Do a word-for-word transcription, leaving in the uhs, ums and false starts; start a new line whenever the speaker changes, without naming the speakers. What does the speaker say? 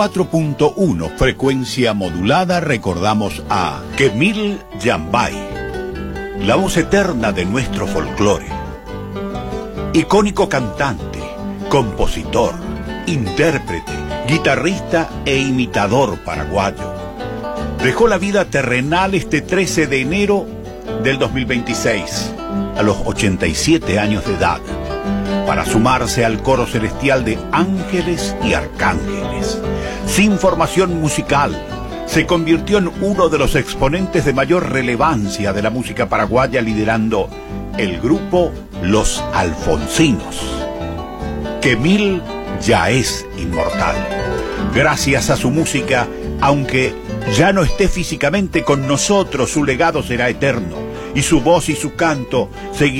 cuatro punto uno, frecuencia modulada, recordamos a Kemil Yambay, la voz eterna de nuestro folclore. Icónico cantante, compositor, intérprete, guitarrista e imitador paraguayo. Dejó la vida terrenal este trece de enero del dos mil veintiséis, a los ochenta y siete años de edad, para sumarse al coro celestial de ángeles y arcángeles. Sin formación musical, se convirtió en uno de los exponentes de mayor relevancia de la música paraguaya, liderando el grupo Los Alfonsinos. Kemil ya es inmortal. Gracias a su música, aunque ya no esté físicamente con nosotros, su legado será eterno, y su voz y su canto seguirán